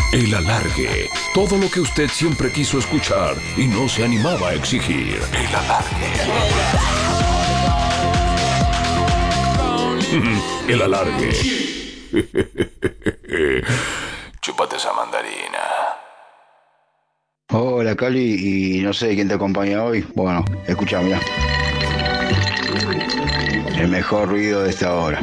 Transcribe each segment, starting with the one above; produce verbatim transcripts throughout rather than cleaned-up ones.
El Alargue. Todo lo que usted siempre quiso escuchar y no se animaba a exigir. El Alargue. El Alargue. Chúpate esa mandarina. Hola Cali, y no sé quién te acompaña hoy. Bueno, escucha, mirá. El mejor ruido de esta hora.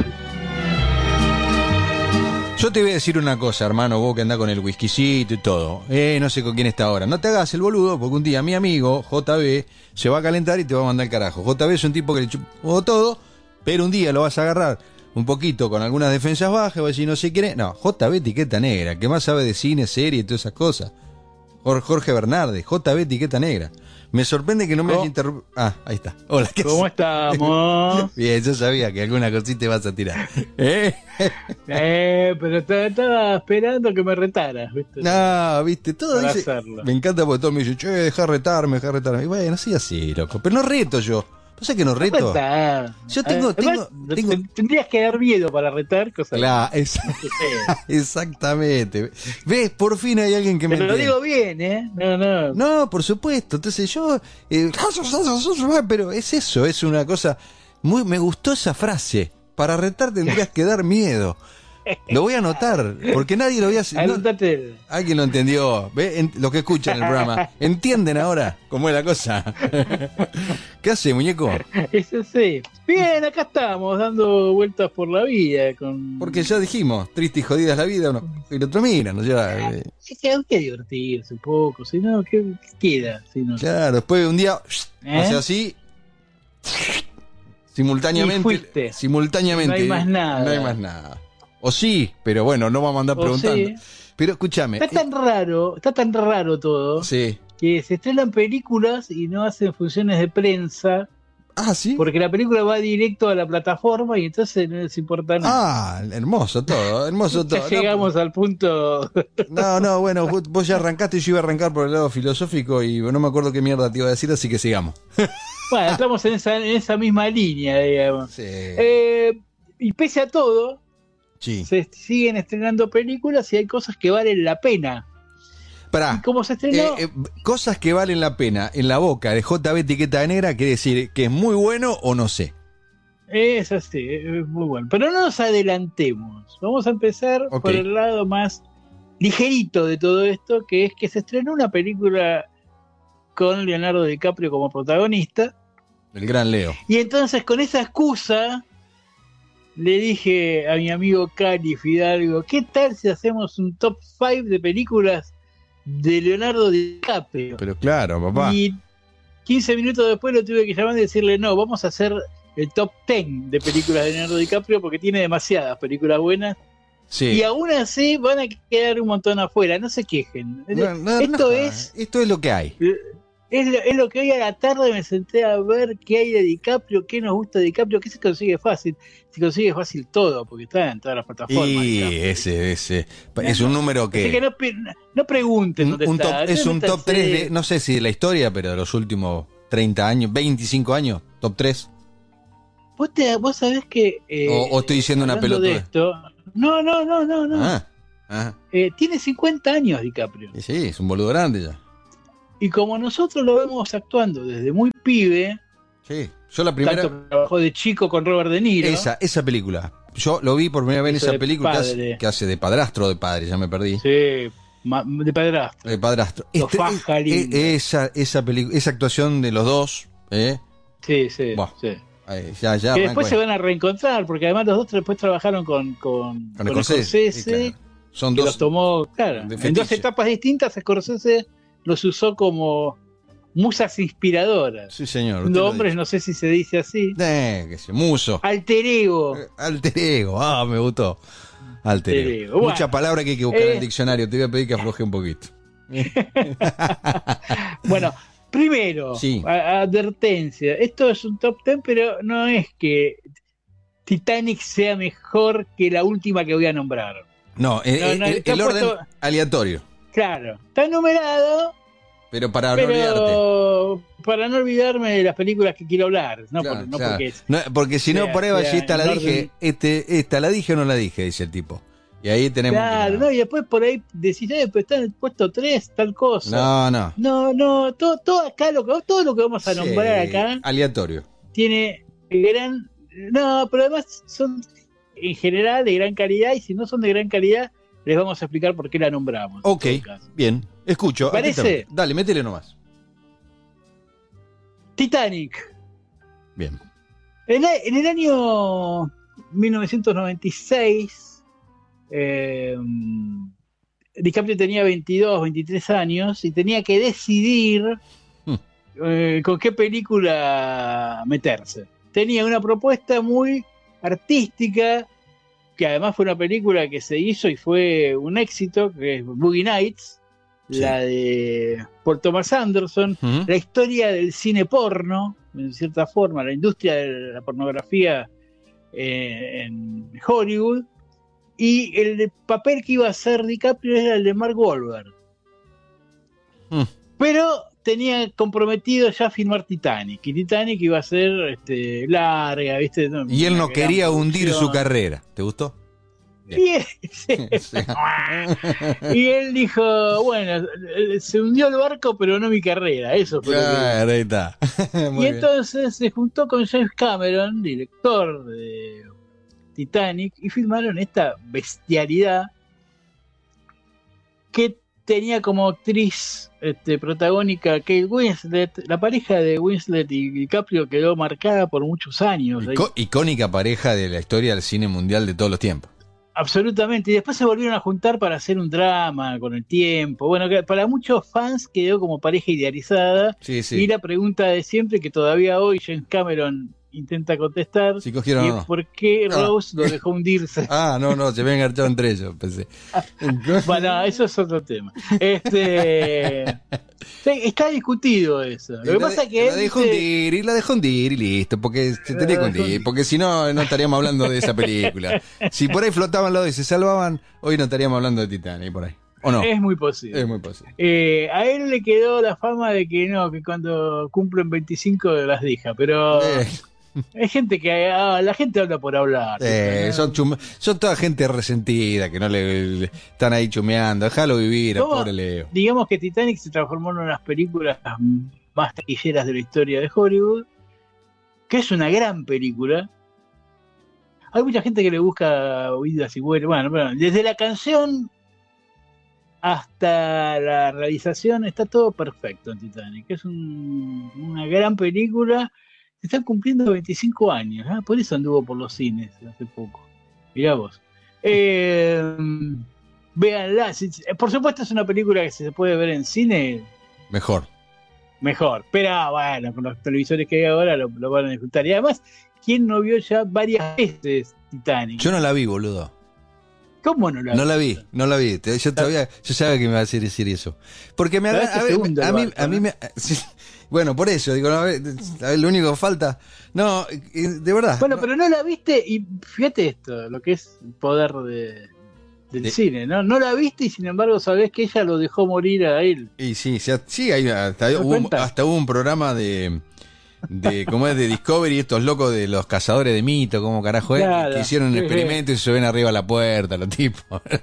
Yo te voy a decir una cosa, hermano, vos que andás con el whiskycito y todo. Eh, no sé con quién está ahora. No te hagas el boludo, porque un día mi amigo, J B, se va a calentar y te va a mandar el carajo. J B es un tipo que le chupó todo, pero un día lo vas a agarrar un poquito con algunas defensas bajas, vas a decir no sé quién es. No, J B etiqueta negra, que más sabe de cine, serie y todas esas cosas. Jorge Bernardes, J B etiqueta negra. Me sorprende que no me haya interrumpido. Ah, ahí está. Hola, ¿qué ¿Cómo estamos? Bien, yo sabía que alguna cosita te vas a tirar. ¿Eh? Eh, pero te, estaba esperando que me retaras, ¿viste? No, viste, todo Para dice. hacerlo. Me encanta porque todo me dice, che, deja retarme, deja retarme. Y bueno, así así, loco. Pero no reto yo. ¿Pasa que no reto? Retar. Yo tengo, Eh, tengo, además, tengo... Tendrías que dar miedo para retar, cosa Claro, que- es... que sea. exactamente. ¿Ves? Por fin hay alguien que me Pero lo entiende. digo bien, ¿eh? No, no. No, por supuesto. Entonces yo... eh, pero es eso, es una cosa... muy Me gustó esa frase. Para retar tendrías que dar miedo. Lo voy a anotar, porque nadie lo voy a hacer. No, Anótate. alguien lo entendió. ¿Ve? En, los que escuchan el programa. ¿Entienden ahora cómo es la cosa? ¿Qué hace, muñeco? Eso sí. Bien, acá estamos, dando vueltas por la vida. Con... Porque ya dijimos, triste y jodida es la vida. Uno, y el otro mira, ¿no? Ya, eh, Es que hay que divertirse un poco, si no, ¿qué, qué queda? Si no? claro, después de un día, ¿Eh? hace así... Simultáneamente. Y fuiste. Simultáneamente. No hay más nada. No hay más nada. O sí, pero bueno, no vamos a andar O preguntando. sí. Pero escúchame. Está tan raro, está tan raro todo, eh, sí. que se estrenan películas y no hacen funciones de prensa, Ah, sí. porque la película va directo a la plataforma y entonces no les importa nada. Ah, hermoso todo, hermoso todo. Ya llegamos al punto. No, no, bueno, vos ya arrancaste y yo iba a arrancar por el lado filosófico y no me acuerdo qué mierda te iba a decir, así que sigamos. Bueno, estamos en esa, en esa misma línea, digamos. Sí. Eh, y pese a todo, Sí. se siguen estrenando películas y hay cosas que valen la pena. Pará. ¿Y cómo se estrenó? Eh, eh, cosas que valen la pena en la boca de J B etiqueta negra, quiere decir que es muy bueno o no sé. Es así, es muy bueno. Pero no nos adelantemos. Vamos a empezar Ok. por el lado más ligerito de todo esto, que es que se estrenó una película con Leonardo DiCaprio como protagonista. El gran Leo. Y entonces con esa excusa le dije a mi amigo Cali Fidalgo, ¿qué tal si hacemos un top cinco de películas de Leonardo DiCaprio? Pero claro, papá. Y quince minutos después lo tuve que llamar y decirle, no, vamos a hacer el top diez de películas de Leonardo DiCaprio porque tiene demasiadas películas buenas. Sí. Y aún así van a quedar un montón afuera, no se quejen. No, no, esto, no, es, esto es lo que hay. es, lo, es lo que hoy a la tarde me senté a ver qué hay de DiCaprio, qué nos gusta de DiCaprio, qué se consigue fácil. Se consigue fácil todo, porque está en todas las plataformas. Y DiCaprio. ese, ese. Es un número que. Así que no, pe- no pregunten un, dónde un está. top, es un top Métanse. tres de, no sé si de la historia, pero de los últimos treinta años, veinticinco años, top tres. ¿Vos, te, vos sabés que... eh, O- o estoy diciendo una hablando de pelotuda. esto, no, no, no, no, no. Ah, ah. Eh, tiene cincuenta años DiCaprio. Y sí, es un boludo grande ya. Y como nosotros lo vemos actuando desde muy pibe, Sí. Yo la primera. tanto que trabajó de chico con Robert De Niro. Esa, esa película. Yo lo vi por primera vez en Hizo esa de película que hace, padre. que hace de padrastro o de padre, ya me perdí. Sí, ma- de padrastro. De padrastro. Lo faja eh, lindo. eh, esa, esa, pelicu- esa actuación de los dos, ¿eh? Sí, sí, Buah. sí. Ahí, ya, ya. Que arrancó después ahí. se van a reencontrar, porque además los dos después trabajaron con, con, Con con Scorsese, Scorsese, sí, claro. Son que dos. los tomó, claro, de en fetiche. dos etapas distintas. Scorsese los usó como musas inspiradoras. Sí, señor. usted Siendo lo hombres, dice. no sé si se dice así. Eh, que se muso. Alter ego. Eh, Alter ego. Ah, me gustó. Alter Alter ego. ego. Mucha Bueno, palabra que hay que buscar en eh. el diccionario. Te voy a pedir que afloje un poquito. Bueno, primero, Sí. a- advertencia. Esto es un top diez, pero no es que Titanic sea mejor que la última que voy a nombrar. No, eh, No, eh, no, el, está el orden puesto- aleatorio. Claro, está numerado, Pero para no olvidarte. pero para no olvidarme de las películas que quiero hablar. No, Claro, por- no claro. porque... No, porque si no, sea- por ahí va a sea decir, esta la en dije, orden- este, esta la dije o no la dije, dice el tipo. Y ahí tenemos... Claro, no, y después por ahí decís, eh, pero está en el puesto tres, tal cosa. No, no. No, no, todo, todo acá, lo que, todo lo que vamos a Sí, nombrar acá aleatorio. tiene gran... No, pero además son en general de gran calidad, y si no son de gran calidad, les vamos a explicar por qué la nombramos. Ok, bien, escucho. ¿Parece? Atentamente. Dale, métele nomás. Titanic. Bien. En, en el año mil novecientos noventa y seis, eh, DiCaprio tenía veintidós, veintitrés años y tenía que decidir Hmm. eh, con qué película meterse. Tenía una propuesta muy artística, que además fue una película que se hizo y fue un éxito, que es Boogie Nights, Sí. la de Paul Thomas Anderson, Ujú. la historia del cine porno, en cierta forma, la industria de la pornografía eh, en Hollywood, y el papel que iba a hacer DiCaprio era el de Mark Wahlberg. Mm. Pero tenía comprometido ya filmar Titanic, y Titanic iba a ser este, larga, ¿viste? No, Y él una no gran quería hundir su producción. carrera. ¿Te gustó? Y él, Sí. y él dijo, bueno, se hundió el barco, pero no mi carrera, eso fue lo que dijo. Claro, ahí está. Muy Y bien. entonces se juntó con James Cameron, director de Titanic, y filmaron esta bestialidad que tenía como actriz este, protagónica Kate Winslet. La pareja de Winslet y DiCaprio quedó marcada por muchos años. Ico- icónica pareja de la historia del cine mundial de todos los tiempos. Absolutamente, y después se volvieron a juntar para hacer un drama con el tiempo. Bueno, que para muchos fans quedó como pareja idealizada. Sí, sí. Y la pregunta de siempre, que todavía hoy James Cameron intenta contestar, Si cogieron y o es no. por qué Ah. Rose lo dejó hundirse. Ah, no, no, se habían engarchado entre ellos, pensé. Bueno, eso es otro tema. Este, sí, está discutido eso. Lo que la pasa de- es que la él dejó dice- hundir y la dejó hundir y listo, porque se La tenía que dejó hundir, hundir. porque si no, no estaríamos hablando de esa película. Si por ahí flotaban los dos y se salvaban, hoy no estaríamos hablando de Titanic, por ahí. ¿O no? es muy posible. Es muy posible. Eh, a él le quedó la fama de que no, que cuando cumplen veinticinco las deja, pero Eh, hay gente que ah, la gente habla por hablar. eh, ¿no? son, chum- son toda gente resentida que no le, le- están ahí chumeando. Déjalo vivir, a ¿Cómo? pobre Leo. Digamos que Titanic se transformó en una de las películas más taquilleras de la historia de Hollywood, que es una gran película. Hay mucha gente que le busca oídas y vuelos. Bueno, bueno, desde la canción hasta la realización está todo perfecto en Titanic. Es un- una gran película. Se están cumpliendo veinticinco años, ¿ah? Por eso anduvo por los cines hace poco. Mirá vos. Eh, véanla. Si- Por supuesto es una película que si se puede ver en cine, Mejor. mejor. Pero ah, bueno, con los televisores que hay ahora lo, lo van a disfrutar. Y además, ¿quién no vio ya varias veces Titanic? Yo no la vi, boludo. ¿Cómo no la No la vi, no la vi. Te- Yo todavía, yo sabía que me iba a decir decir eso. Porque me Pero agarra- este a, ver, segundo a mí, barco, a mí ¿no? me, sí, bueno, por eso digo, no, a ver, a ver, lo único que falta, no, eh, de verdad. Bueno, no, pero no la viste y fíjate esto, lo que es el poder de, del De- cine, ¿no? No la viste y sin embargo sabés que ella lo dejó morir a él. Y sí, sí, sí, hay, hasta, ¿Te das hubo, cuenta? hasta hubo un programa de, de ¿cómo es? De Discovery, estos locos de los cazadores de mito, como carajo es, Claro, que hicieron un sí, experimento y se ven arriba a la puerta, los tipos.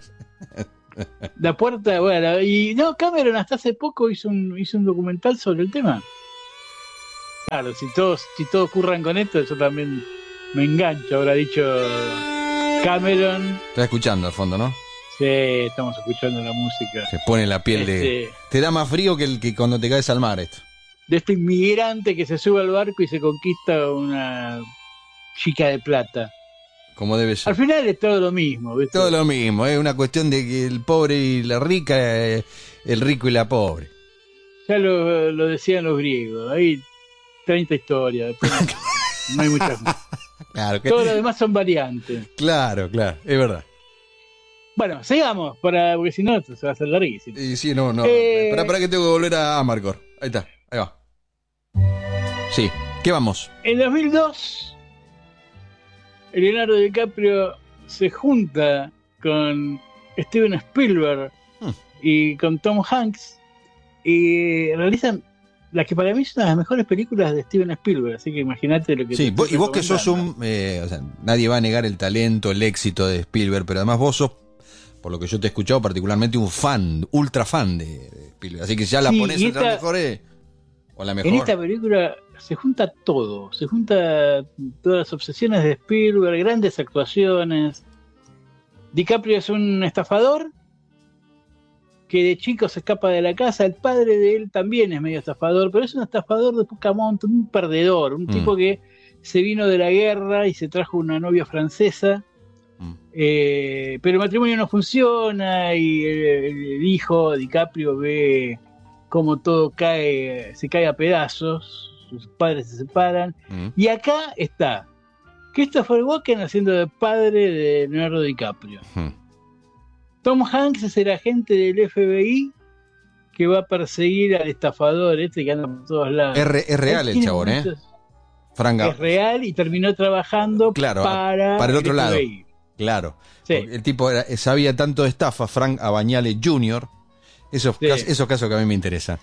La puerta, bueno, y no, Cameron hasta hace poco hizo un, hizo un documental sobre el tema. Claro, si todos, si todos curran con esto, yo también me engancho, habrá dicho Cameron. Estás escuchando al fondo, ¿no? Sí, estamos escuchando la música. Se pone la piel de... Este, Te da más frío que, el, que cuando te caes al mar esto. de este inmigrante que se sube al barco y se conquista una chica de plata. Como debe ser. Al final es todo lo mismo, ¿viste? Todo lo mismo, es una cuestión de que el pobre y la rica, eh, el rico y la pobre. Ya lo, lo decían los griegos, hay treinta historias, después no hay muchas más. Claro, que- Todo lo demás son variantes. claro, claro, es verdad. Bueno, sigamos, para, porque si no se va a hacer larguísimo. Y sí, no, no. Eh, Espera, espera que tengo que volver a Amarcor. Ahí está, ahí va. Sí, ¿qué vamos? En dos mil dos, Leonardo DiCaprio se junta con Steven Spielberg Hmm. y con Tom Hanks y realizan la que para mí es una de las mejores películas de Steven Spielberg, así que imagínate lo que Sí, te vos- estoy y vos que sos recomendando. un... eh, o sea, nadie va a negar el talento, el éxito de Spielberg, pero además vos sos por lo que yo te he escuchado, particularmente un fan, ultra fan de, de Spielberg. Así que ya la Sí, pones y entre las esta- mejores o la mejor. En esta película se junta todo, se junta todas las obsesiones de Spielberg, grandes actuaciones. DiCaprio es un estafador que de chico se escapa de la casa, el padre de él también es medio estafador, pero es un estafador de poca monta, un perdedor, un Mm. tipo que se vino de la guerra y se trajo una novia francesa, Mm. eh, pero el matrimonio no funciona y el, el hijo DiCaprio ve cómo todo cae, se cae a pedazos, sus padres se separan, Mm. y acá está Christopher Walken haciendo de padre de Leonardo DiCaprio. Mm. Tom Hanks es el agente del F B I que va a perseguir al estafador este que anda por todos lados. Es, re- es real el Tiene chabón, ¿eh? momentos- Franca. Es real y terminó trabajando Claro, para, para el otro lado. F B I. Claro. Sí. Porque el tipo era- sabía tanto de estafa, Frank Abañale junior Esos, Sí. casos, esos casos que a mí me interesan.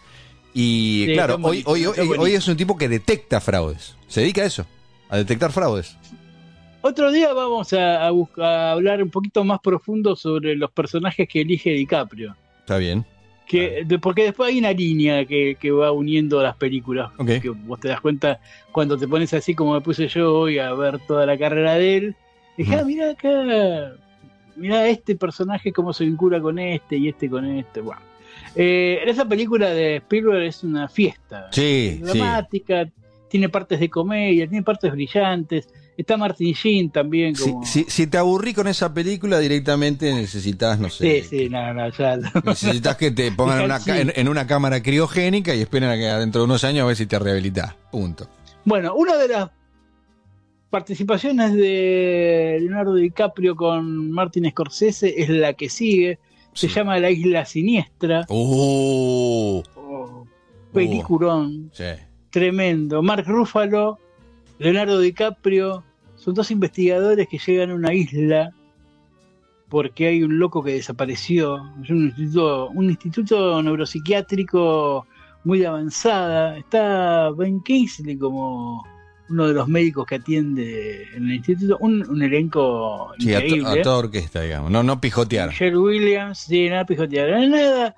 Y Sí, claro, están hoy, hoy, buenísimos, hoy, están hoy es un tipo que detecta fraudes. Se dedica a eso, a detectar fraudes. Otro día vamos a, a buscar, a hablar un poquito más profundo sobre los personajes que elige DiCaprio. Está bien. Que, de- porque después hay una línea que, que va uniendo las películas. Ok. Que vos te das cuenta cuando te pones así como me puse yo hoy a ver toda la carrera de él. Dije, Ujú. ah, mira acá, mira este personaje cómo se vincula con este y este con este. Bueno, eh, esa película de Spielberg es una fiesta. Sí, Es sí. dramática, tiene partes de comedia, tiene partes brillantes. Está Martin Sheen también. Si, Como... si, si te aburrí con esa película, directamente necesitas, no sé. Sí, sí, no, no, ya. Necesitas que te pongan en una, ca- en, en una cámara criogénica y esperen a que dentro de unos años a ver si te rehabilitás. Punto. Bueno, una de las participaciones de Leonardo DiCaprio con Martin Scorsese es la que sigue. Se Sí. llama La Isla Siniestra. Uh, Oh, peliculón. sí. Tremendo. Mark Ruffalo, Leonardo DiCaprio, son dos investigadores que llegan a una isla porque hay un loco que desapareció. Es un instituto, un instituto neuropsiquiátrico muy de avanzada. Está Ben Kingsley como uno de los médicos que atiende en el instituto. Un, un elenco Sí, a, to- increíble. a toda orquesta, digamos. No, no pijotear. Michelle Williams, sí, nada pijotear, nada.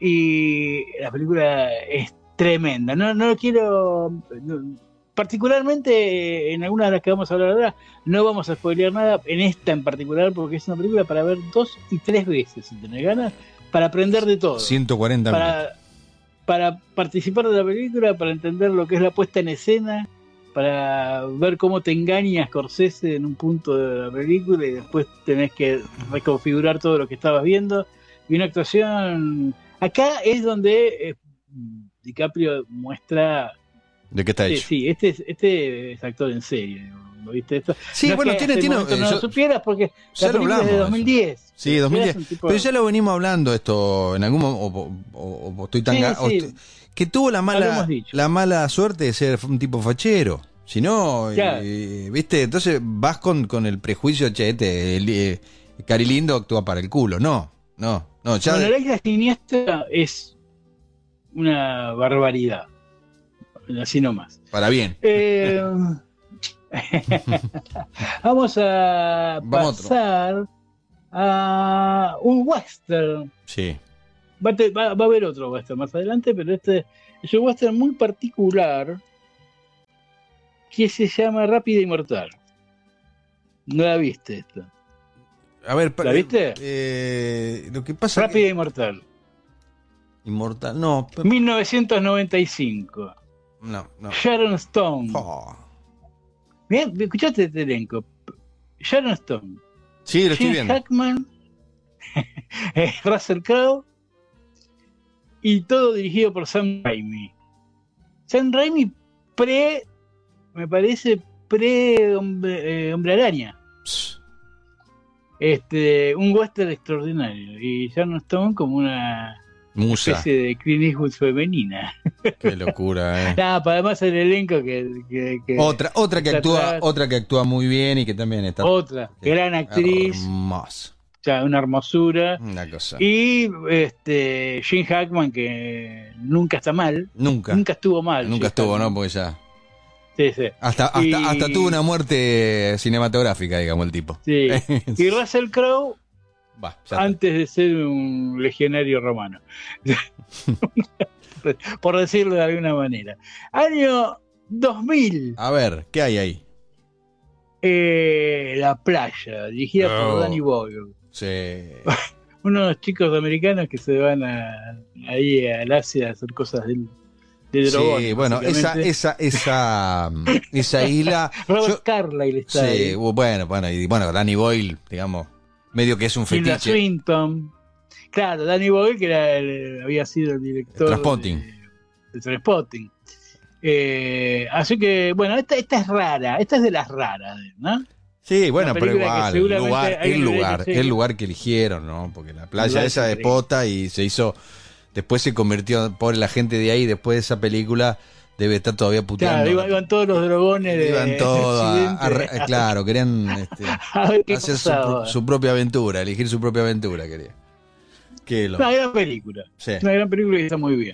Y la película es tremenda. No, no quiero. no- particularmente en algunas de las que vamos a hablar ahora, no vamos a spoilear nada. En esta en particular, porque es una película para ver dos y tres veces, si tenés ganas, para aprender de todo. ciento cuarenta minutos. Para, para participar de la película, para entender lo que es la puesta en escena, para ver cómo te engaña Scorsese en un punto de la película y después tenés que reconfigurar todo lo que estabas viendo. Y una actuación... Acá es donde eh, DiCaprio muestra... ¿De qué está Sí, hecho? sí, este es, este es actor en serio. ¿No viste esto? Sí, No es bueno, que tiene... hasta el tiene momento eh, no yo- lo supieras porque ya la lo película es de hablamos, dos mil diez. Sí, dos mil diez. Eras un tipo- Pero ya lo venimos hablando esto en algún momento, o, o- o estoy tan... Sí, ga- o sí. estoy- que tuvo la Lo mala, hemos dicho. la mala suerte de ser un tipo fachero. Si no, Claro. eh, ¿viste? Entonces vas con, con el prejuicio, che, este, el, eh, Cari Lindo actúa para el culo. No, no, no. Ya Bueno, La Isla Siniestra es una barbaridad. Así nomás. para bien. Eh, vamos a Vamos a otro. pasar a un western. Sí. Va a, te- va- va a haber otro western más adelante, pero este es un western muy particular que se llama Rápida y Mortal. ¿No la viste esta? A ver, pa- ¿La viste? eh, lo que pasa Rápida que- y Mortal. Inmortal, no, pe- mil novecientos noventa y cinco. no, no. Sharon Stone. Oh. Bien, escuchaste este elenco. Sharon Stone. Sí, lo estoy Jim viendo. Hackman. eh, Russell Crowe. Y todo dirigido por Sam Raimi. Sam Raimi pre... Me parece pre Hombre, eh, Hombre Araña. Pss, Este, un western extraordinario. Y Sharon Stone como una Musa, especie de Clint Eastwood femenina. qué locura, eh. Nada, para además el elenco que... que- que- Otra, otra que está actúa, atrás. otra que actúa muy bien y que también está Otra, gran actriz, hermosa. o sea, una hermosura. Una cosa. Y este Jim Hackman, que nunca está mal, Nunca, nunca, nunca estuvo mal. Jim estuvo, Hackman. ¿no? Porque ya. Sí, sí. Hasta, hasta, Y- hasta tuvo una muerte cinematográfica, digamos, el tipo. sí. Y Russell Crowe, Va, ya está. antes de ser un legionario romano. Por decirlo de alguna manera. Año dos mil. A ver, ¿qué hay ahí? Eh, La playa, dirigida Oh. por Danny Boyle. Sí. Unos chicos americanos que se van a, ahí al Asia a hacer cosas de, de drogones. Sí, bueno, esa, básicamente. esa, esa, esa isla. Robert yo- Carlyle está sí, ahí. bueno, bueno, y bueno, Danny Boyle, digamos, medio que es un Tilda fetiche. Swinton. Claro, Danny Boyle, que era el- había sido el director Trainspotting. de, de Trainspotting. Eh, así que, bueno, esta, esta es rara, esta es de las raras, ¿no? Sí, bueno, Una pero película que igual, el seguramente lugar, alguien el le lugar, dice- el lugar que eligieron, ¿no? Porque la playa Lugar esa de increíble. Pota y se hizo, después se convirtió, por la gente de ahí, después de esa película, debe estar todavía puteando. Claro, iban, iban todos los drogones de Iban todos a- a- Occidente a- claro, querían este, a ver qué hacer su, pasaba. su propia aventura, elegir su propia aventura, quería. Qué lo- Una gran película. Sí. Una gran película y está muy bien.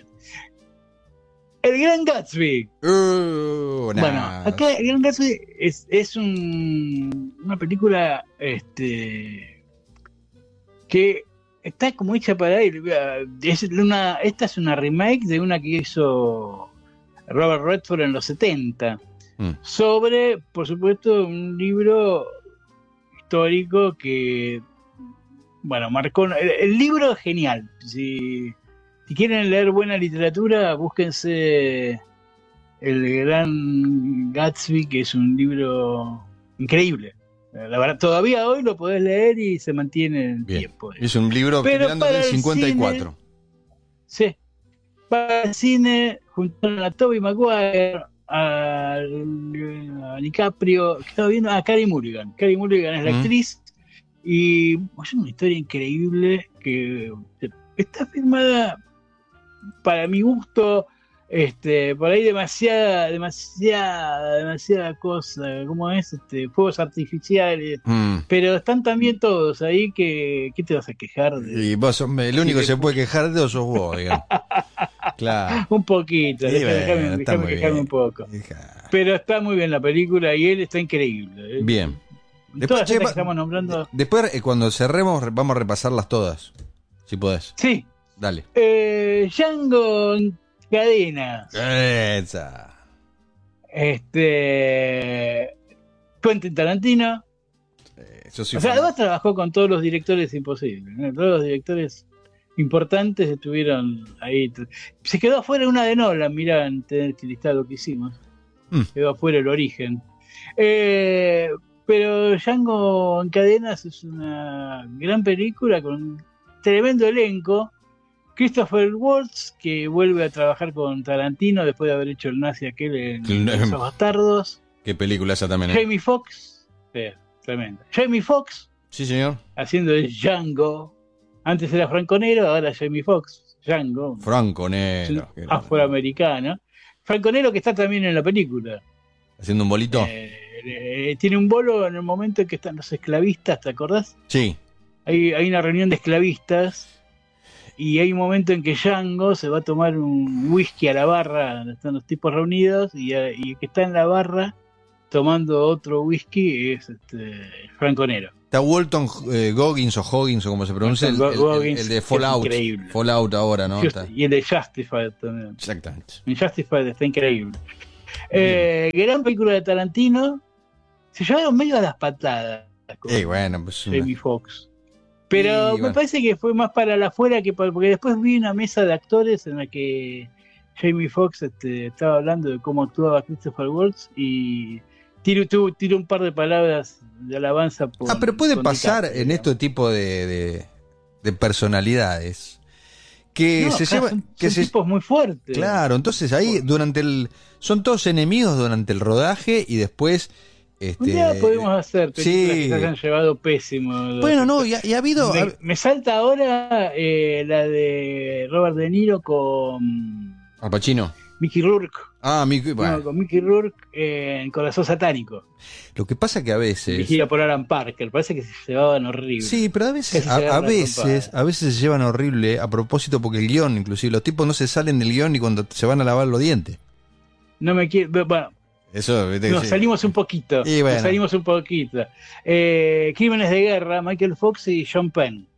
El Gran Gatsby. Uh, nah. Bueno, acá El Gran Gatsby es, es un- una película este, que está como hecha para él. Es una, esta es una remake de una que hizo Robert Redford en los setenta. Mm. Sobre, por supuesto, un libro histórico que, bueno, marcó. El, el libro es genial. Si, si quieren leer buena literatura, búsquense El Gran Gatsby, que es un libro increíble. La verdad, todavía hoy lo podés leer y se mantiene en el Bien. tiempo. Es un libro Pero terminando para del el cincuenta y cuatro. Sí. Para el cine, juntaron a Tobey Maguire, a, a DiCaprio, estaba viendo a Carey Mulligan. Carey Mulligan es la Mm. actriz y es una historia increíble que está filmada, para mi gusto, este, por ahí demasiada, demasiada, demasiada cosa, ¿cómo es? Este, fuegos artificiales, Mm. pero están también todos ahí que, ¿qué te vas a quejar de? Y vos, sos- el único que se puede quejar de eso sos vos, digamos. Claro. Un poquito, Y déjame, bueno, déjame- está déjame muy quejarme bien. un poco. Hija. Pero está muy bien la película y él está increíble. ¿eh? Bien. Después, Todas che, estas va- que estamos nombrando. Después, eh, cuando cerremos, re- vamos a repasarlas todas. Si podés. Sí, Dale. eh, Django en cadena. Esa. Este. Quentin Tarantino. Eh, yo soy O sea, fan. además trabajó con todos los directores imposibles. ¿no? Todos los directores importantes estuvieron ahí. Se quedó afuera una de Nolan, mirá, en tener que listar lo que hicimos. Mm. Quedó afuera El Origen. Eh, pero Django en cadenas es una gran película con un tremendo elenco. Christopher Waltz, que vuelve a trabajar con Tarantino después de haber hecho el nazi aquel en El- Los Bastardos. Qué película esa también. ¿eh? Jamie Foxx, eh, tremenda. Jamie Foxx Sí, señor. haciendo de Django. Antes era Franco Nero, ahora Jamie Foxx, Django, Franco es un Nero. Qué grande. afroamericano. Franco Nero que está también en la película. Haciendo un bolito. Eh, eh, tiene un bolo en el momento en que están los esclavistas, ¿te acordás? Sí. Hay, hay una reunión de esclavistas y hay un momento en que Django se va a tomar un whisky a la barra donde están los tipos reunidos y, eh, y el que está en la barra tomando otro whisky es este, Franco Nero. Está Walton eh, Goggins o Hoggins o como se pronuncia, el, Walton el- el- Goggins, el que de es Fallout. increíble. Fallout ahora, ¿no? Just- Está- y el de Justified también. Exactamente. En Justified está increíble. Eh, gran película de Tarantino. Se llevaron medio a las patadas con Y bueno, pues una- Jamie Foxx. Pero Y me bueno. parece que fue más para la afuera que para. Porque después vi una mesa de actores en la que Jamie Foxx este, estaba hablando de cómo actuaba Christopher Waltz y tiro, tu- tiro un par de palabras de alabanza. Por, Ah, pero puede con pasar DiCaprio, en ¿no? este tipo de, de, de personalidades que No, se o sea, lleva, son, que son se, tipos muy fuertes. claro, entonces ahí durante el, son todos enemigos durante el rodaje y después, este, Un día podemos hacer películas sí. que se hayan llevado pésimo. bueno, no, y ha, y ha habido, Me, ha- me salta ahora eh, la de Robert De Niro con Al Pacino. Mickey Rourke. Ah, mi, No, bueno, con Mickey Rourke eh, en Corazón Satánico. lo que pasa que a veces, Dirigida por Alan Parker. Parece que se llevaban horrible. sí, pero a veces, Casi se a, a agarran a veces, trompada. a veces se llevan horrible a propósito porque el guión, inclusive, los tipos no se salen del guión ni cuando se van a lavar los dientes. No me quiero. Bueno, Eso, viste que nos sí. salimos un poquito. Y bueno. Nos salimos un poquito. Eh, Crímenes de Guerra, Michael Fox y Sean Penn.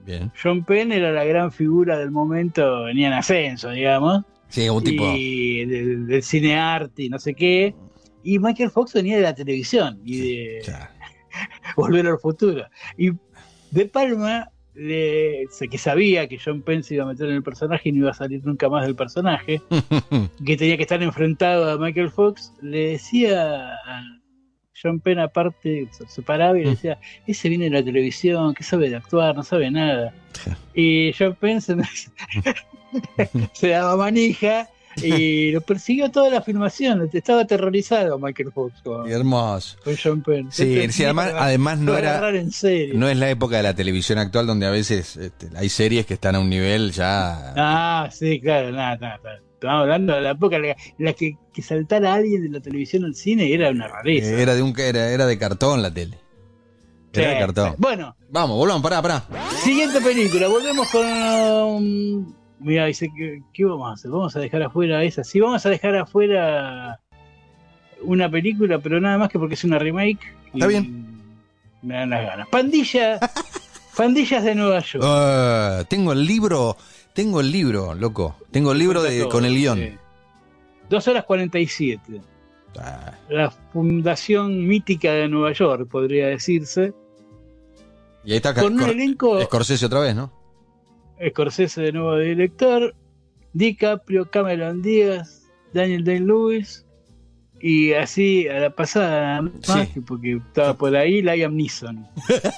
Bien. Sean Penn era la gran figura del momento, venía en ascenso, digamos. Sí, un tipo. Y del, del cine arte y no sé qué. Y Michael Fox venía de la televisión y de Ya. Volver al Futuro. Y De Palma, le, que sabía que Sean Penn se iba a meter en el personaje y no iba a salir nunca más del personaje, que tenía que estar enfrentado a Michael Fox, le decía a Sean Penn, aparte, se paraba y le decía: ese viene de la televisión, que sabe de actuar, no sabe nada. Y Sean Penn se, se daba manija y lo persiguió toda la filmación. Estaba aterrorizado Michael Fox con, Qué hermoso. con Sean Penn. Sí, Este, sí, además, además no lo era. agarrar en serio. No es la época de la televisión actual donde a veces este, hay series que están a un nivel ya. Ah, sí, claro, nada, nada, nada. Estamos hablando de la época en la que, que saltara alguien de la televisión al cine era una rareza. Era de un era, era de cartón la tele. Era Sí, de cartón. sí. Bueno, Vamos, volvamos, pará, pará. siguiente película, volvemos con... Um, mira, dice que ¿qué vamos a hacer? Vamos a dejar afuera esa. Sí, vamos a dejar afuera una película, pero nada más que porque es una remake. Está bien. Me dan las ganas. Pandilla, Pandillas de Nueva York. Uh, tengo el libro, tengo el libro, loco. Tengo el libro de, Todo, con el guión. sí. Dos horas cuarenta y siete. Ah, La fundación mítica de Nueva York, podría decirse. y ahí está Con un Cor- elenco... Scorsese otra vez, ¿no? Scorsese de nuevo director, DiCaprio, Cameron Díaz, Daniel Day-Lewis, y así a la pasada, más, Sí. porque estaba por ahí Liam Neeson.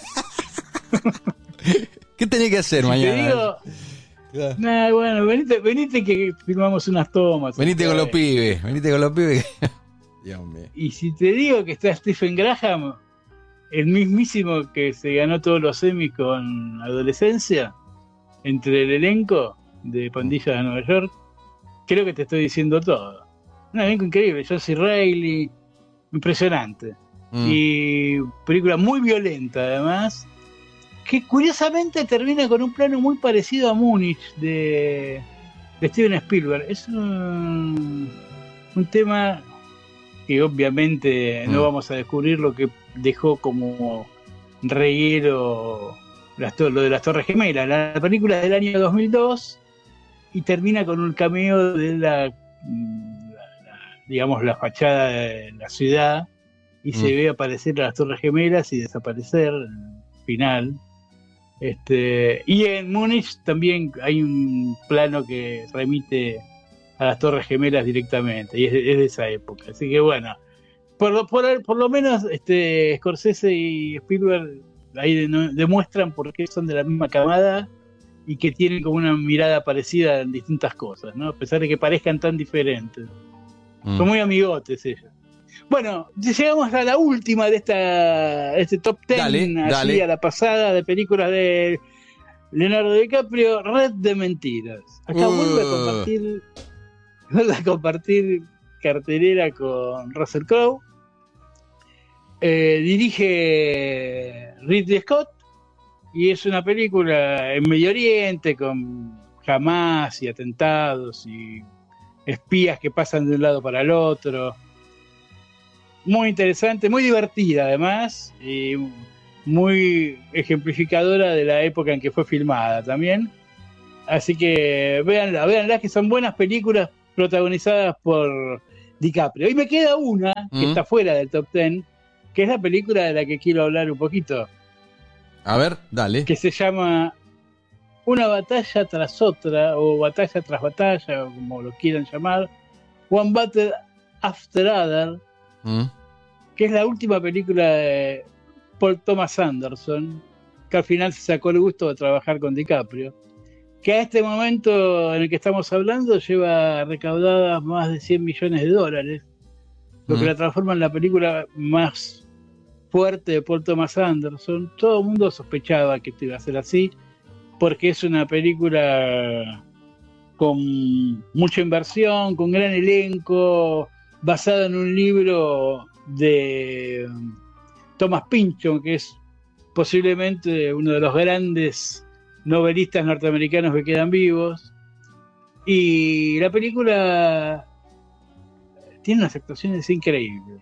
¿Qué tenés que hacer Si mañana? te digo, nah, bueno, venite, venite que filmamos unas tomas. Venite con ¿sabes? los pibes, venite con los pibes. Dios mío. Y si te digo que está Stephen Graham, el mismísimo que se ganó todos los Emmys con Adolescencia, entre el elenco de Pandillas de Nueva York, creo que te estoy diciendo todo. Un elenco increíble, John C. Reilly, impresionante. Mm. Y película muy violenta además, que curiosamente termina con un plano muy parecido a Múnich de, de Steven Spielberg. Es un, un tema que obviamente Mm. no vamos a descubrir lo que dejó como reguero las to- lo de las Torres Gemelas. La película es del año dos mil dos y termina con un cameo de la, la- la- digamos, la fachada de la ciudad y se Mm. ve aparecer a las Torres Gemelas y desaparecer al final. Este, y en Múnich también hay un plano que remite a las Torres Gemelas directamente, y es de, es de esa época. Así que bueno, por lo, por, por lo menos este, Scorsese y Spielberg ahí de- demuestran por qué son de la misma camada y que tienen como una mirada parecida en distintas cosas, ¿no? A pesar de que parezcan tan diferentes. Mm. Son muy amigotes ellos. Bueno, llegamos a la última de esta de este top ten, Dale, así dale. a la pasada de películas de Leonardo DiCaprio, Red de Mentiras. Acá Uh. vuelve a compartir vuelve a compartir cartelera con Russell Crowe. Eh, dirige Ridley Scott y es una película en Medio Oriente con Hamas y atentados y espías que pasan de un lado para el otro. Muy interesante, muy divertida además, y muy ejemplificadora de la época en que fue filmada también. Así que véanla, véanla, que son buenas películas protagonizadas por DiCaprio. Y me queda una que Mm. está fuera del top ten, que es la película de la que quiero hablar un poquito, A ver, dale. que se llama Una batalla tras otra, o batalla tras batalla, o como lo quieran llamar, One Battle After Other, Mm. que es la última película de Paul Thomas Anderson, que al final se sacó el gusto de trabajar con DiCaprio, que a este momento en el que estamos hablando lleva recaudadas más de cien millones de dólares, lo que Mm. la transforma en la película más fuerte de Paul Thomas Anderson. Todo el mundo sospechaba que esto iba a ser así, porque es una película con mucha inversión, con gran elenco, basada en un libro de Thomas Pynchon, que es posiblemente uno de los grandes novelistas norteamericanos que quedan vivos. Y la película tiene unas actuaciones increíbles.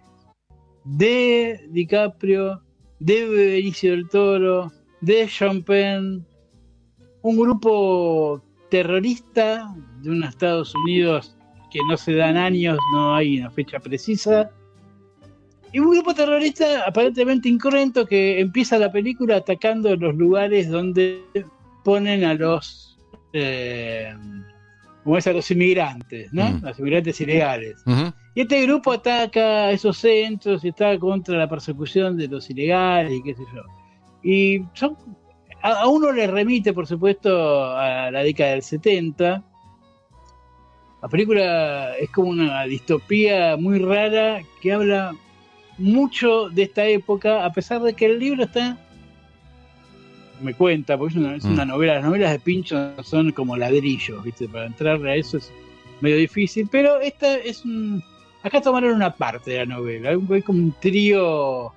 De DiCaprio, de Benicio del Toro, de Sean Penn, un grupo terrorista de unos Estados Unidos que no se dan años, no hay una fecha precisa. Y un grupo terrorista aparentemente incruento que empieza la película atacando los lugares donde ponen a los eh, como es a los inmigrantes, ¿no? Mm. A los inmigrantes ilegales. Uh-huh. Y este grupo ataca esos centros y está contra la persecución de los ilegales y qué sé yo. Y son, a, a uno le remite, por supuesto, a la década del setenta. La película es como una distopía muy rara que habla mucho de esta época, a pesar de que el libro está, me cuenta, porque es una, es una novela, las novelas de Pynchon son como ladrillos, ¿viste? Para entrarle a eso es medio difícil, pero esta es un, acá tomaron una parte de la novela, hay como un trío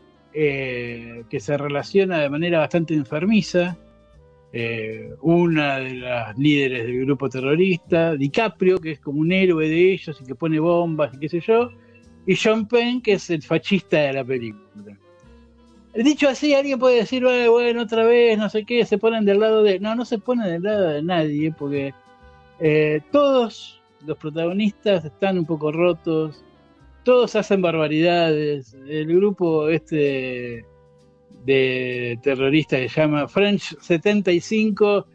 eh, que se relaciona de manera bastante enfermiza, eh, una de las líderes del grupo terrorista, DiCaprio, que es como un héroe de ellos y que pone bombas y qué sé yo, y Sean Penn, que es el fascista de la película. Dicho así, alguien puede decir, bueno, otra vez, no sé qué, se ponen del lado de... No, no se ponen del lado de nadie, porque eh, todos los protagonistas están un poco rotos, todos hacen barbaridades. El grupo este de terroristas que se llama French setenta y cinco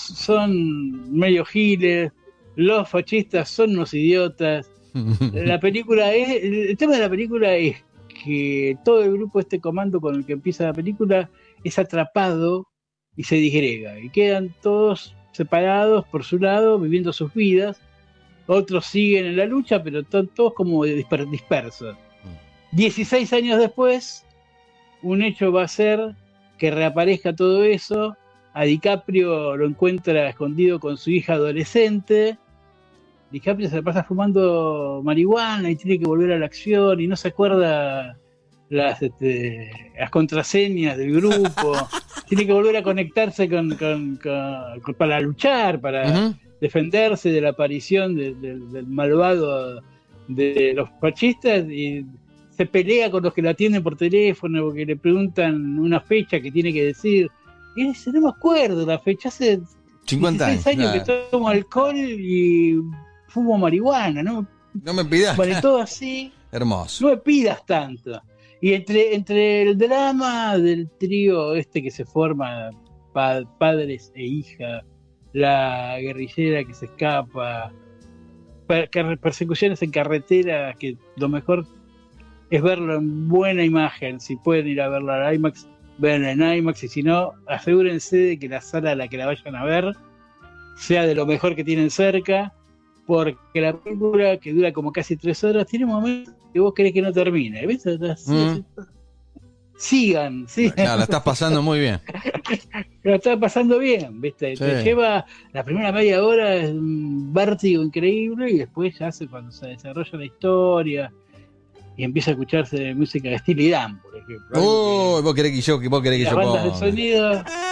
son medio giles, los fascistas son unos idiotas. La película es, el tema de la película es que todo el grupo, este comando con el que empieza la película, es atrapado y se disgrega y quedan todos separados por su lado, viviendo sus vidas. Otros siguen en la lucha, pero están todos como disper- dispersos. dieciséis años después, un hecho va a ser que reaparezca todo eso. A DiCaprio lo encuentra escondido con su hija adolescente. DiCaprio se la pasa fumando marihuana y tiene que volver a la acción y no se acuerda las, este, las contraseñas del grupo. Tiene que volver a conectarse con, con, con, con para luchar, para uh-huh. defenderse de la aparición de, de, del malvado de los fascistas, y se pelea con los que lo atienden por teléfono porque le preguntan una fecha que tiene que decir. Y él dice, no me acuerdo la fecha, hace cincuenta dieciséis años años que tomo alcohol y fumo marihuana, ¿no? No me pidas. Vale, todo así. Hermoso. No me pidas tanto. Y entre, entre el drama del trío este que se forma, pa- padres e hija, la guerrillera que se escapa, per- persecuciones en carretera, que lo mejor es verlo en buena imagen. Si pueden ir a verlo al IMAX, véanlo en IMAX, y si no, asegúrense de que la sala a la que la vayan a ver sea de lo mejor que tienen cerca, porque la película, que dura como casi tres horas, tiene momentos que vos querés que no termine. ¿Ves? Mm. Sigan, sigan. Claro, la estás pasando muy bien. Lo estás pasando bien, ¿viste? Sí. Te lleva la primera media hora, es un vértigo increíble, y después ya hace cuando se desarrolla la historia y empieza a escucharse música de Steely Dan, por ejemplo. Oh, vos querés que yo, vos querés que las yo bandas ponga. de sonido.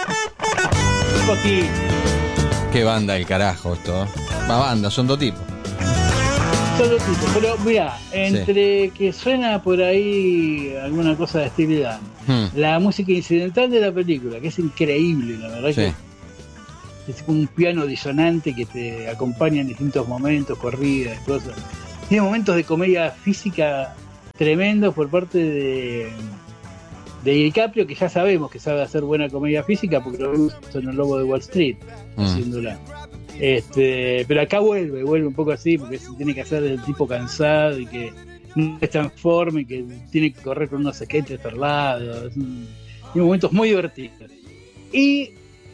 Un poquito. Qué banda el carajo esto. ¿eh? Más banda, son dos tipos. Son dos tipos, pero mirá, entre sí. que suena por ahí alguna cosa de Steely Dan, hmm. la música incidental de la película, que es increíble, la verdad, sí. que es como un piano disonante que te acompaña en distintos momentos, corridas, cosas. Tiene momentos de comedia física tremendos por parte de, de DiCaprio, que ya sabemos que sabe hacer buena comedia física porque lo vemos en El Lobo de Wall Street, mm. haciéndola. Este, pero acá vuelve, vuelve un poco así, porque se tiene que hacer del tipo cansado y que no es tan forma y que tiene que correr con unos sketches perlados. Tiene momentos muy divertidos. Y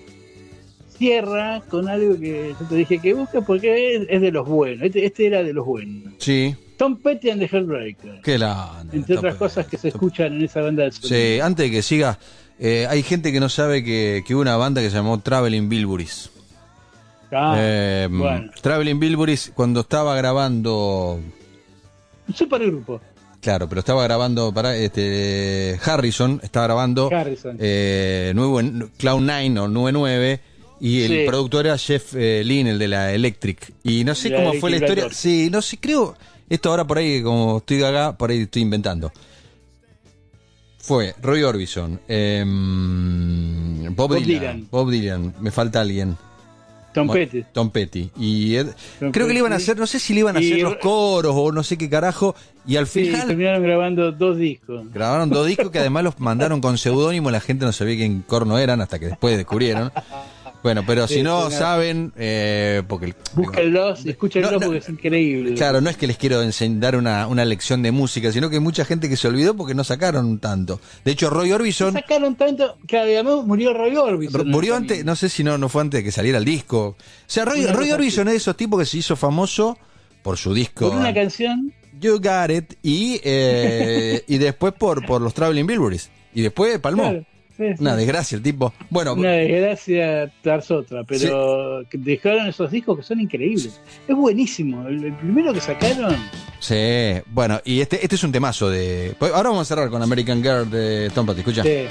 cierra con algo que yo te dije que busca porque es, es de los buenos. Este, este era de los buenos. Sí. Tom Petty and the Heartbreakers. Qué la, Entre otras cosas que se escuchan en esa banda de sonido. Sí, antes de que siga, eh, hay gente que no sabe que, que hubo una banda que se llamó Traveling Wilburys. Ah, eh, bueno. Traveling Wilburys, cuando estaba grabando. Un supergrupo. Claro, pero estaba grabando para este Harrison, estaba grabando Harrison. Eh, nuevo Cloud nine o nueve nueve. Y el sí. productor era Jeff eh, Lynne, el de la Electric. Y no sé la cómo fue la historia. Black. Sí, no sé, creo. Esto ahora por ahí, como estoy acá, por ahí estoy inventando. Fue Roy Orbison, eh, Bob, Bob Dylan, Dylan. Bob Dylan, me falta alguien. Tom Bueno, Petty. Tom Petty. Y Ed- Tom creo que le iban a Petty. hacer, no sé si le iban a Y- hacer los coros o no sé qué carajo. Y al Sí, final terminaron grabando dos discos. grabaron dos discos que además los mandaron con seudónimo. La gente no sabía quién corno eran hasta que después descubrieron. Bueno, pero Sí, si no sí, saben, eh, porque el- Búsquenlos, escúchenlos No, no. porque es increíble. claro, no es que les quiero enseñ- dar una, una lección de música, sino que hay mucha gente que se olvidó porque no sacaron tanto. De hecho, Roy Orbison Sacaron tanto, claro, además murió Roy Orbison. murió en el antes, camino. no sé si no, no fue antes de que saliera el disco. O sea, Roy, Una Roy cosa Orbison es de esos tipos que se hizo famoso por su disco Por una canción. You Got It y, eh, y después por, por los Traveling Wilburys. Y después palmó. Claro, sí, sí. Una desgracia el tipo. Bueno, Una desgracia tras otra, pero que dejaron esos discos que son increíbles. Es buenísimo. El, el primero que sacaron. sí. Bueno, y este, este es un temazo de. Ahora vamos a cerrar con American Girl de Tom Petty. Escucha. Sí.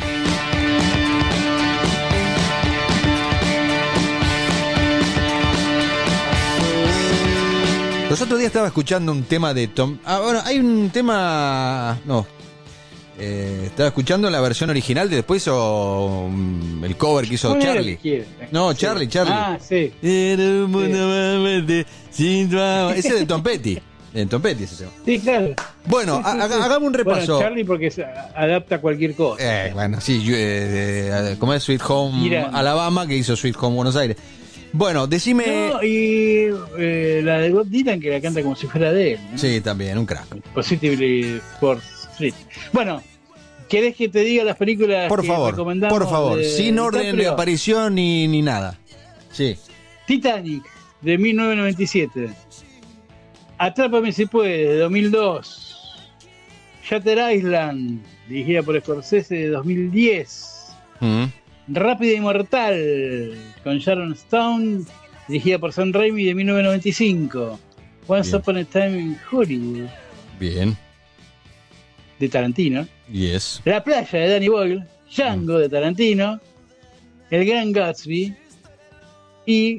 Los otros días estaba escuchando un tema de Tom. Ah, bueno, hay un tema. No. Eh, estaba escuchando la versión original de después o mm, el cover que hizo Ponele lo Charlie. que quieras. No, Sí. Charlie, Charlie. Ah, sí. Era un mundo más verde, sin tu amor. Ese es de Tom Petty. De Tom Petty ese tema. Sí, claro. Bueno, Sí, sí, ha- sí. hagamos un repaso. Bueno, Charlie porque se adapta a cualquier cosa. Eh, bueno, sí, yo, eh, eh, como es Sweet Home Mira. Alabama, que hizo Sweet Home Buenos Aires. Bueno, decime. No, y eh, la de Bob Dylan que la canta como si fuera de él. ¿no? Sí, también, un crack. Positively for Street. Bueno, ¿querés que te diga las películas Por que favor, recomendamos? por favor, de sin orden de DiCaprio? aparición ni, ni nada. Sí. Titanic, de mil novecientos noventa y siete. Atrápame si puedes, de dos mil dos. Shutter Island, dirigida por Scorsese, de dos mil diez. Mm, Rápida y Mortal, con Sharon Stone, dirigida por Sam Raimi, de mil novecientos noventa y cinco. Once Bien. Upon a Time in Hollywood, bien. de Tarantino. Yes. La playa, de Danny Boyle. Django, de Tarantino. El Gran Gatsby. Y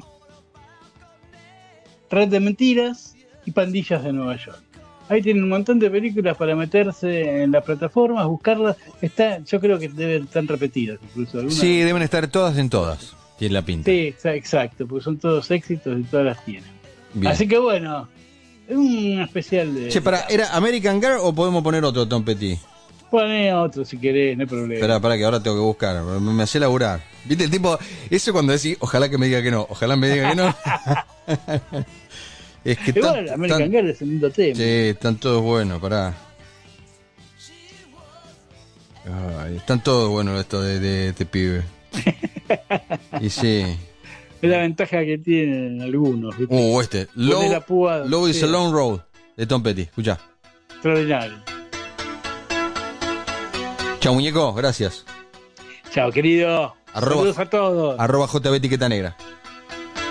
Red de Mentiras y Pandillas de Nueva York. Ahí tienen un montón de películas para meterse en las plataformas, buscarlas. Está, yo creo que deben estar repetidas, incluso algunas. Sí, deben estar todas en todas. Tiene la pinta. Sí, exa- exacto, porque son todos éxitos y todas las tienen. Bien. Así que bueno, es un especial de. Che, para, ¿era American Girl o podemos poner otro Tom Petty? Poné otro si querés, no hay problema. Espera, para que ahora tengo que buscar. Me, me hace laburar. ¿Viste el tipo? Eso cuando decís, ojalá que me diga que no, ojalá me diga que no. Es que Igual, tan- American tan- Girl es un lindo tema. Sí, están todos buenos, pará. Ay, están todos buenos estos de, de este pibe. Y sí. Es la ventaja que tienen algunos. ¿viste? Uh, este. Poné la Low, púa, Low is sí. a Long Road de Tom Petty. Escuchá. Extraordinario. Chao, muñeco. Gracias. Chao, querido. Arroba- Saludos a todos. Arroba J B Etiqueta Negra.